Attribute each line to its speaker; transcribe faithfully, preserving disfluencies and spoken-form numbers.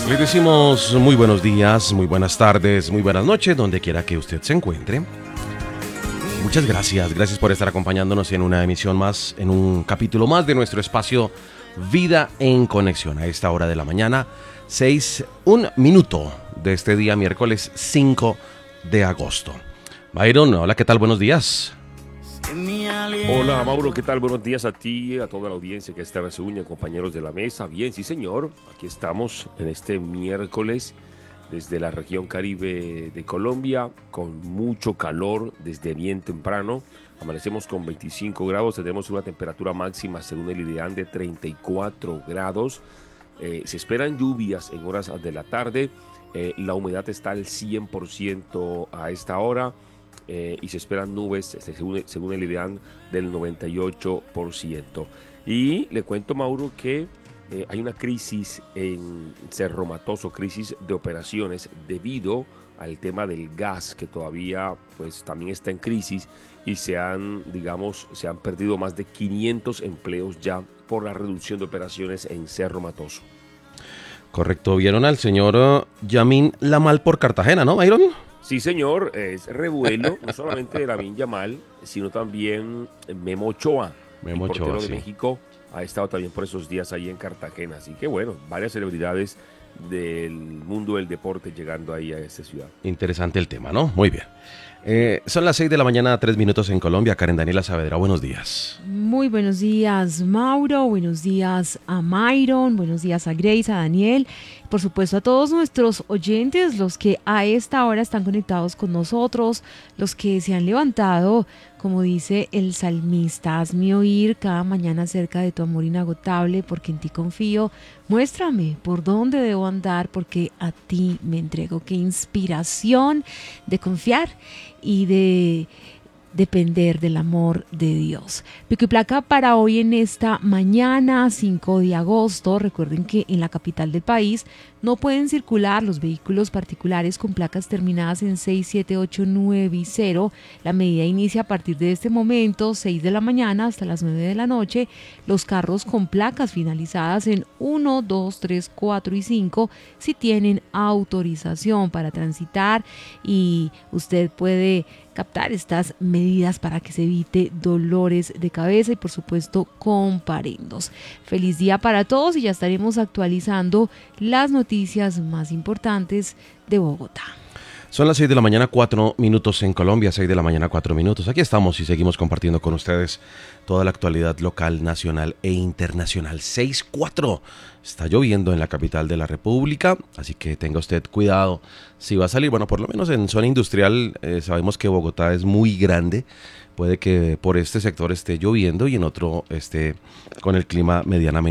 Speaker 1: Le decimos muy buenos días, muy buenas tardes, muy buenas noches, donde quiera que usted se encuentre. Muchas gracias, gracias por estar acompañándonos en una emisión más, en un capítulo más de nuestro espacio Vida en Conexión. A esta hora de la mañana, seis, un minuto de este día, miércoles cinco de agosto. Byron, hola, ¿qué tal? Buenos días.
Speaker 2: Hola Mauro, ¿qué tal? Buenos días a ti, a toda la audiencia que está se une, compañeros de la mesa. Bien, sí señor, aquí estamos en este miércoles desde la región Caribe de Colombia, con mucho calor desde bien temprano. Amanecemos con veinticinco grados, tenemos una temperatura máxima según el IDEAN de treinta y cuatro grados. Eh, se esperan lluvias en horas de la tarde, eh, la humedad está al cien por ciento a esta hora. Eh, y se esperan nubes, según, según el IDEAN, del noventa y ocho por ciento. Y le cuento, Mauro, que eh, hay una crisis en Cerro Matoso, crisis de operaciones debido al tema del gas, que todavía pues también está en crisis, y se han, digamos, se han perdido más de quinientos empleos ya por la reducción de operaciones en Cerro Matoso.
Speaker 1: Correcto, vieron al señor uh, Yamin Lamal por Cartagena, ¿no, Byron?
Speaker 2: Sí, señor, es revuelo, no solamente de Lamine Yamal, sino también Memo Ochoa,
Speaker 1: Memo
Speaker 2: el portero
Speaker 1: Ochoa,
Speaker 2: de
Speaker 1: sí.
Speaker 2: México, ha estado también por esos días ahí en Cartagena. Así que bueno, varias celebridades del mundo del deporte llegando ahí a esta ciudad.
Speaker 1: Interesante el tema, ¿no? Muy bien. Eh, son las seis de la mañana, tres minutos en Colombia. Karen Daniela Saavedra, buenos días.
Speaker 3: Muy buenos días, Mauro. Buenos días a Myron. Buenos días a Grace, a Daniel. Por supuesto, a todos nuestros oyentes, los que a esta hora están conectados con nosotros, los que se han levantado, como dice el salmista, hazme oír cada mañana acerca de tu amor inagotable, porque en ti confío. Muéstrame por dónde debo andar, porque a ti me entrego. Qué inspiración de confiar y de depender del amor de Dios. Pico y placa para hoy en esta mañana, cinco de agosto. Recuerden que en la capital del país no pueden circular los vehículos particulares con placas terminadas en seis, siete, ocho, nueve y cero. La medida inicia a partir de este momento, seis de la mañana hasta las nueve de la noche. Los carros con placas finalizadas en uno, dos, tres, cuatro y cinco, si tienen autorización para transitar, y usted puede captar estas medidas para que se evite dolores de cabeza y por supuesto comparendos. Feliz día para todos, y ya estaremos actualizando las noticias más importantes de Bogotá.
Speaker 1: Son las seis de la mañana, cuatro minutos en Colombia, seis de la mañana, cuatro minutos. Aquí estamos y seguimos compartiendo con ustedes toda la actualidad local, nacional e internacional. seis cuatro. Está lloviendo en la capital de la República, así que tenga usted cuidado si va a salir. Bueno, por lo menos en zona industrial eh, sabemos que Bogotá es muy grande. Puede que por este sector esté lloviendo y en otro esté con el clima medianamente